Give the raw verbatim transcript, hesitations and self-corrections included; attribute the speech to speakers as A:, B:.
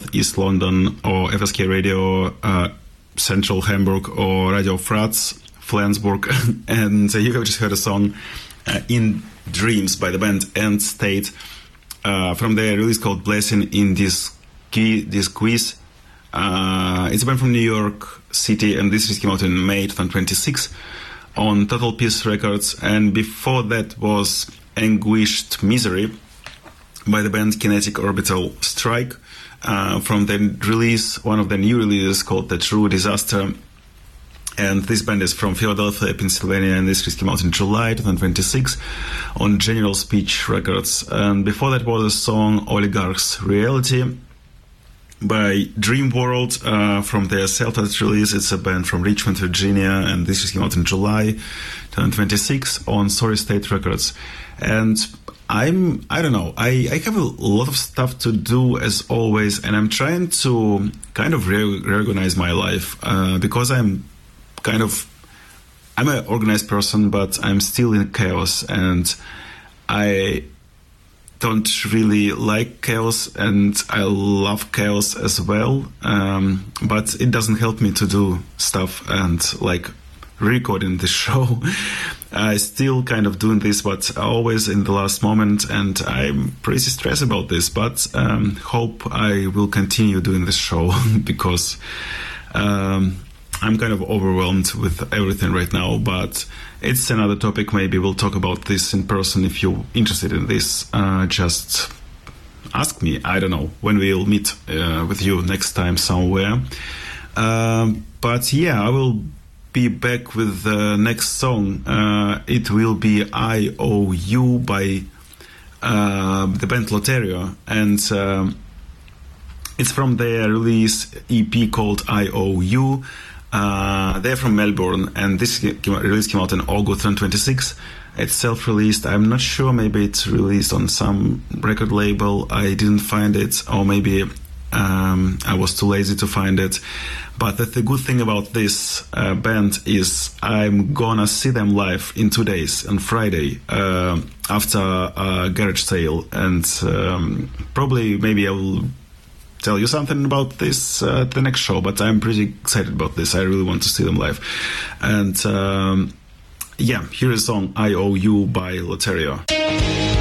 A: North East London, or F S K Radio uh, Central Hamburg, or Radio Fratz Flensburg, and uh, you have just heard a song uh, In Dreams by the band End State uh, from their release called Blessing in This Key, This Quiz. Uh, it's a band from New York City, and this came out in May twenty twenty-six on Total Peace Records. And before that was Anguished Misery by the band Kinetic Orbital Strike uh, from the release, one of the new releases called The True Disaster. And this band is from Philadelphia, Pennsylvania, and this came out in July twenty twenty-six on General Speech Records. And before that was a song Oligarch's Reality by Dream World uh, from their self-titled release. It's a band from Richmond, Virginia, and this just came out in July twenty twenty-six on Sorry State Records. And I'm, I don't know, I, I have a lot of stuff to do as always, and I'm trying to kind of re- reorganize my life uh, because I'm kind of, I'm an organized person, but I'm still in chaos, and I don't really like chaos, and I love chaos as well, um, but it doesn't help me to do stuff and like recording the show. I still kind of doing this, but always in the last moment, and I'm pretty stressed about this, but um, hope I will continue doing this show because um, I'm kind of overwhelmed with everything right now, but it's another topic. Maybe we'll talk about this in person. If you're interested in this, uh, just ask me. I don't know when we'll meet uh, with you next time somewhere. Um, but yeah, I will be back with the next song. Uh, it will be I O U by uh, the band Loterio, and um, it's from their release E P called I O U. Uh, they're from Melbourne, and this came, release came out in August twenty twenty-six. It's self-released. I'm not sure. Maybe it's released on some record label. I didn't find it, or maybe um, I was too lazy to find it. But the, the good thing about this uh, band is I'm gonna see them live in two days, on Friday, uh, after a garage sale, and um, probably maybe I will tell you something about this uh, the next show, but I'm pretty excited about this. I really want to see them live. And um, yeah, here is a song I O U by Loterio.